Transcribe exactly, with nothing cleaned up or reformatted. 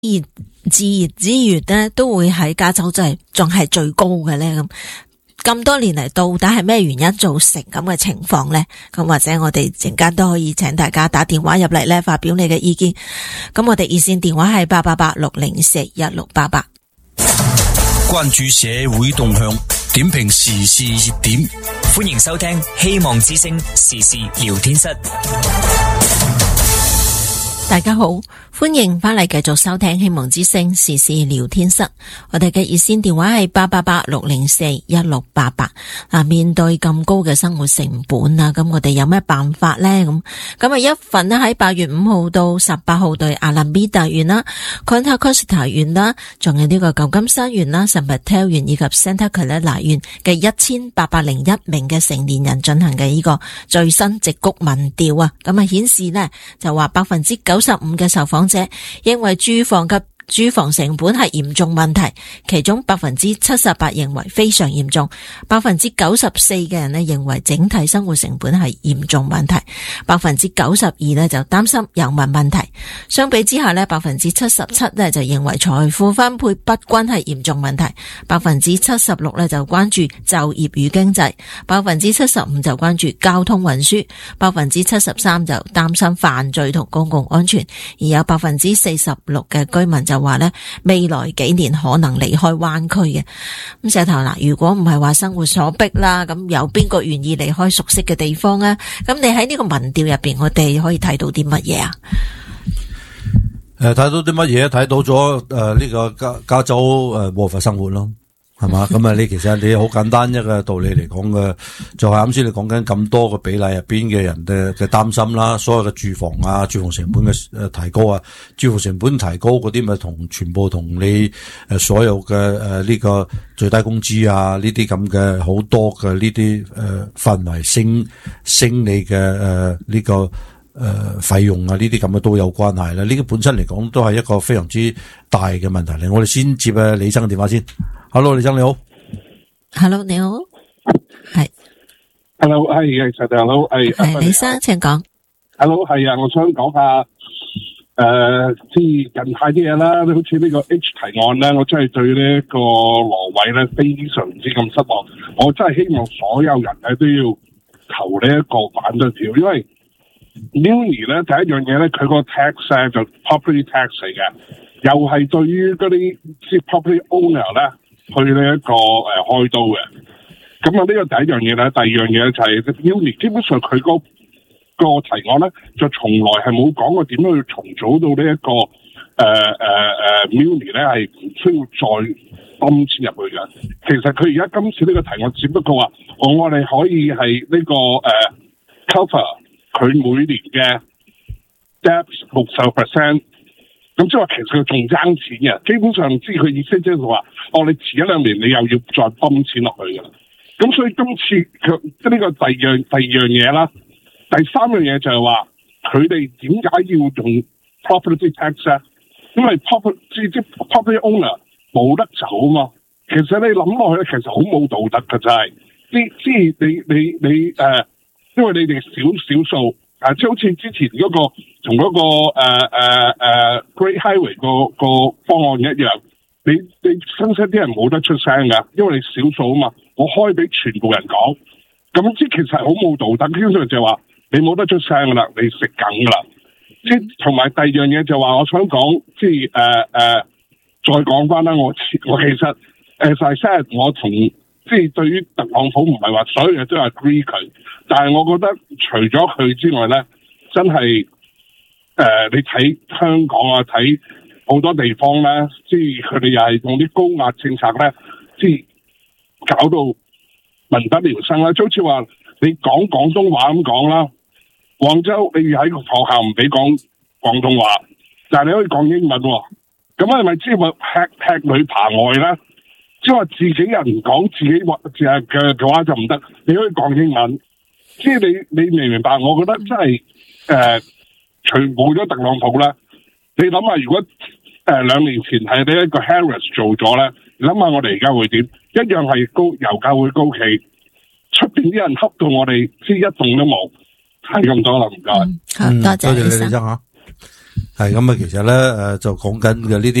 熱自熱之餘咧，都會喺加州真係仲係最高嘅咧。咁咁多年嚟，到底係咩原因造成咁嘅情況咧？咁或者我哋陣間都可以請大家打電話入嚟咧，發表你嘅意見。咁我哋熱線電話係八八八六零四一六八八。 關注社會動向，點評時事熱點， 歡迎收聽希望之聲時事聊天室。 大家好，歡迎翻嚟繼續收聽希望之聲時事聊天室。我哋嘅熱線電話係八八八六零四一六八八。嗱，面對咁高嘅生活成本啊，咁我哋有咩辦法呢？咁咁啊，一份咧喺八月五號到十八號對阿拉米達縣啦、Contra Costa 縣啦，仲有呢個舊金山縣啦、San Mateo 縣以及 Santa Clara 縣嘅一千八百零一名嘅成年人進行嘅呢個最新矽谷民調啊，咁啊顯示呢就話百分之九十五嘅受訪者認為住房及住房成本係嚴重問題，其中百分之七十八認為非常嚴重，百分之九十四嘅人呢認為整體生活成本係嚴重問題，百分之九十二呢就擔心有物問題。相比之下呢，百分之七十七呢就認為財富分配不均係嚴重問題，百分之七十六呢就關注就業與經濟，百分之七十五就關注交通運輸，百分之七十三就擔心犯罪同公共安全，而有百分之四十六嘅居民就話咧，未來幾年可能離開灣區嘅。咁石頭嗱，如果唔係話生活所逼啦，咁有邊個願意離開熟悉嘅地方啊？咁你喺呢個民調入邊，我哋可以睇到啲乜嘢啊？ 誒、呃，睇到啲乜嘢？睇到咗誒呢個加加州誒窩房生活咯。係嘛？咁啊，你其實你好簡單一個道理嚟講嘅，就係啱先你講緊咁多個比例入邊嘅人嘅嘅擔心啦，所有嘅住房啊、住房成本嘅誒提高啊，住房成本提高嗰啲咪同全部同你誒所有嘅誒呢個最低工資啊呢啲咁嘅好多嘅呢啲誒範圍升升你嘅誒呢個誒費用啊呢啲咁嘅都有關係啦。呢個本身嚟講都係一個非常之大嘅問題嚟。我哋先接啊李生嘅電話先。Hello， 李生你好。 Hello， 你好。係。 Hello， 係係實 Hello， 係。 係李生，請講。 Hello， 係啊，我想講下誒，即係近排啲嘢啦，好似呢個 H 提案咧，我真係對呢一個羅偉咧非常之咁失望。我真係希望所有人咧都要投呢一個反對票，因為 Muni 咧第一樣嘢咧，佢個 tax 咧就 property tax 嚟嘅，又係對於嗰啲即 property owner 咧。去呢一個誒、呃、開刀嘅，咁啊呢個第一樣嘢咧，第二樣嘢就係 Muni 基本上佢嗰個提案咧，就從來係冇講過點樣去重組到呢、這、一個誒誒誒 Muni 咧係唔需要再抌錢入去嘅。其實佢而家今次呢個提案只不過話，我我哋可以係呢、這個誒、呃、cover 佢每年嘅 debt 六十 percent。咁即係話其實佢仲爭錢嘅，基本上知佢意思即係話，哦，你遲一兩年你又要再泵錢落去嘅。咁所以今次佢即係呢個第二樣第二樣嘢啦，第三樣嘢就係話佢哋點解要用 property tax 咧？因為 property 即係 property owner 冇得走啊嘛。其實你諗落去咧，其實好冇道德嘅就係，即即係你你你誒、呃，因為你哋少少數。啊，即係好似之前嗰、那個同嗰、那個誒誒誒 Great Highway 個個方案一樣，你你新西啲人冇得出聲噶，因為你少數啊嘛，我開俾全部人講，咁即係其實好冇道德。基本上就係話你冇得出聲噶啦，你食梗噶啦。即係同埋第二樣嘢就話，我想講即係誒誒，再講翻啦。我我其實 as I said，我同即係對於特朗普唔係話所有嘢都係 agree 佢。但係我覺得除咗佢之外咧，真係誒、呃，你睇香港啊，睇好多地方咧，即係佢哋又係用啲高壓政策咧，即係搞到民不聊生啦。就好似話你講廣東話咁講啦，廣州你喺個學校唔俾講廣東話，但係你可以講英文喎，咁係咪即係話吃吃裏扒外咧？即係話自己人講自己話嘅嘅話就唔得，你可以講英文。即係你你明唔明白？我覺得真係誒，除冇咗特朗普咧，你諗下如果誒兩、呃、年前係呢一個 Harris 做咗咧，你諗下我哋而家會點？一樣係高油價會高企，出邊啲人恰到我哋，即係一動都冇，係咁多啦，唔該。 好，多謝李生。 係咁啊，其實咧誒就講緊嘅呢啲。